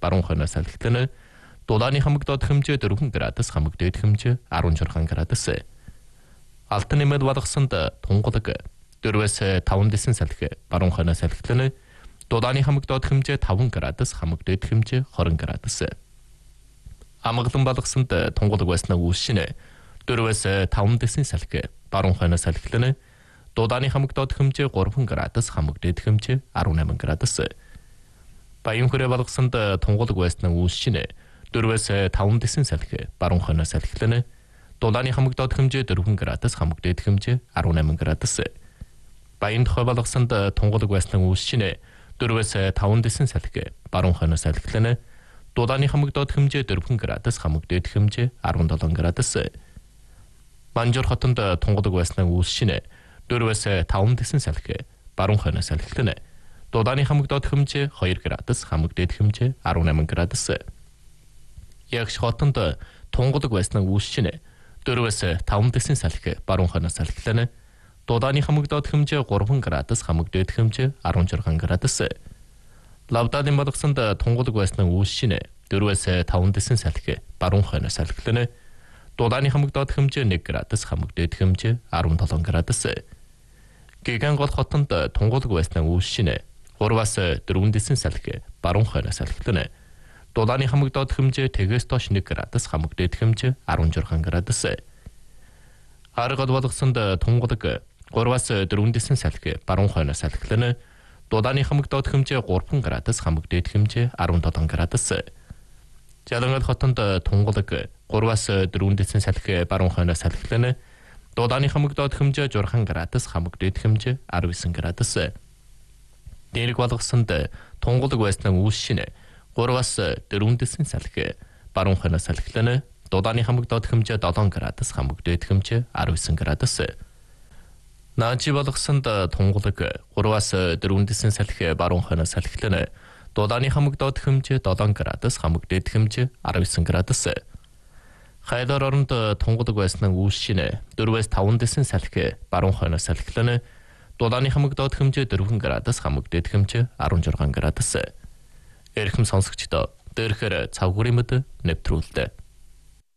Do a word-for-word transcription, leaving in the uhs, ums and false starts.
баруун хойноос салхилан дулааны хамаг доод хэмжээ дөрвөн градус, хамаг дээд хэмжээ арван шархан градус. Алтан нэмээд балгасанд тунгалаг дөрвөөс таван дэсэн салхи баруун хойноос салхилан дулааны хамаг доод хэмжээ таван градус, хамаг дээд хэмжээ хорин градус. Амгалан балгасанд тунгалаг байснаа үүсшинэ дөрвөөс таван дэсэн салхи баруун хойноос салхилан дулааны хамаг доод хэмжээ гурван градус, хамаг дээд хэмжээ арван наман градус. Баян хүрээ балгасанд тунгалаг байснаа үүсшинэ дөрвөөс таван дэсэн салхи баруун хойноос салхилан дулааны хамаг доод хэмжээ дөрвөн градус, хамаг дээд хэмжээ арван наман градус. Баян тухай балгасанд тунгалаг байснаа үүсшинэ дөрвөөс таван дэсэн салхи баруун хойноос салхилан дулааны хамаг доод хэмжээ дөрвөн градус, хамаг дээд хэмжээ арван долоон градус. Манжуур хотонд тунгалаг байснаа үүсшинэ дөрвөөс таван дэсэн салхи баруун хойноос салхилан дулааны хамаг доод хэмжээ хоёр градус, хамаг дээд хэмжээ арван наман градус. Ягш хотонд тунгалаг байснаа үүсшинэ дөрвөөс таван дэсэн салхи баруун хойноос салхилан дулааны хамаг доод хэмжээ гурван градус, хамаг дээд хэмжээ арван шархан градус. Лавдалын балгасанд тунгалаг байснаа үүсшинэ дөрвөөс таван дэсэн салхи баруун хойноос салхилан дулааны хамаг доод хэмжээ нэг градус, хамаг дээд хэмжээ арван долоон градус. Гиган гол хотонд тунгалаг байснаа үүсшинэ гурваас дөрвөн дэсэн салхи баруун хойноос салхилан дулааны хамаг доод хэмжээ тэгээс доош нэг градус, хамаг дээд хэмжээ арван шархан градус. Аргад балгасанд тунгалаг гурваас дөрвөн дэсэн салхи баруун хойноос салхилан дулааны хамаг доод хэмжээ гурван градус, хамаг дээд хэмжээ арван долоон градус. Жалангал хотонд тунгалаг гурваас дөрвөн дэсэн салхи баруун хойноос салхилан дулааны хамаг доод хэмжээ журхан градус, хамаг дээд хэмжээ арван эсен градус. Дээрэг балгасанд тунгалаг байснаа үүсшинэ гурваас дөрвөн дэсэн салхи баруун хойноос салхилан дулааны хамаг доод хэмжээ долоон градус, хамаг дээд хэмжээ арван эсен градус. Наачи балгасанд тунгалаг гурваас дөрвөн дэсэн салхи баруун хойноос салхилан дулааны хамаг доод хэмжээ долоон градус, хамаг дээд хэмжээ арван эсен градус. Хайдар оронд тунгалаг байснаа үүсшинэ дөрвөөс таван дэсэн салхи баруун хойноос салхилан дулааны хамаг доод хэмжээ дөрвөн градус, хамаг дээд хэмжээ арван шархан градус. Эрхэм сонсогчдоо дээрхээр цавгүрийн мэд нэвтрүүлдэг.